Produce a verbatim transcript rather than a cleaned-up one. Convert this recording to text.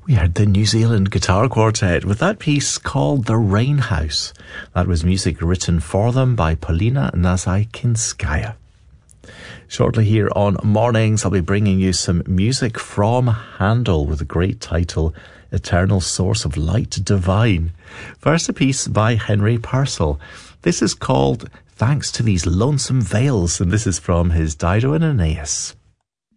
We heard the New Zealand Guitar Quartet with that piece called The Rain House. That was music written for them by Polina Nazajkinskaya. Shortly here on Mornings, I'll be bringing you some music from Handel with the great title, Eternal Source of Light Divine. First, a piece by Henry Purcell. This is called Thanks to These Lonesome Vales, and this is from his Dido and Aeneas.